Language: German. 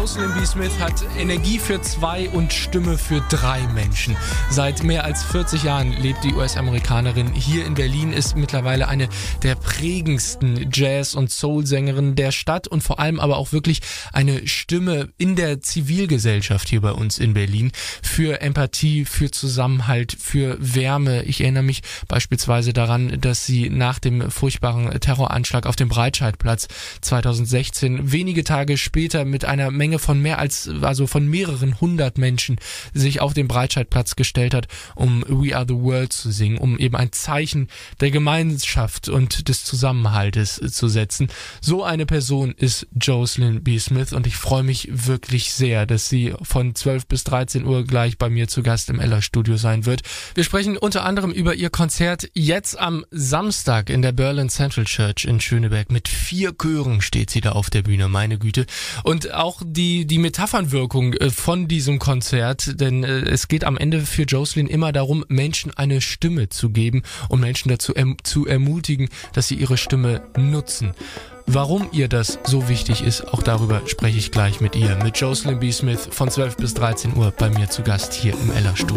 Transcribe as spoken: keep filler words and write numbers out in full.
Jocelyn B. Smith hat Energie für zwei und Stimme für drei Menschen. Seit mehr als vierzig Jahren lebt die U S-Amerikanerin hier in Berlin, ist mittlerweile eine der prägendsten Jazz- und Soul-Sängerinnen der Stadt und vor allem aber auch wirklich eine Stimme in der Zivilgesellschaft hier bei uns in Berlin für Empathie, für Zusammenhalt, für Wärme. Ich erinnere mich beispielsweise daran, dass sie nach dem furchtbaren Terroranschlag auf dem Breitscheidplatz zweitausendsechzehn wenige Tage später mit einer Menge von mehr als, also von mehreren hundert Menschen sich auf den Breitscheidplatz gestellt hat, um We Are the World zu singen, um eben ein Zeichen der Gemeinschaft und des Zusammenhaltes zu setzen. So eine Person ist Jocelyn B. Smith und ich freue mich wirklich sehr, dass sie von zwölf bis dreizehn Uhr gleich bei mir zu Gast im Ella-Studio sein wird. Wir sprechen unter anderem über ihr Konzert jetzt am Samstag in der Berlin Central Church in Schöneberg. Mit vier Chören steht sie da auf der Bühne, meine Güte. Und auch die, die Metaphernwirkung von diesem Konzert, denn es geht am Ende für Jocelyn immer darum, Menschen eine Stimme zu geben und Menschen dazu erm- zu ermutigen, dass sie ihre Stimme nutzen. Warum ihr das so wichtig ist, auch darüber spreche ich gleich mit ihr. Mit Jocelyn B. Smith von zwölf bis dreizehn Uhr bei mir zu Gast hier im Ella-Studio.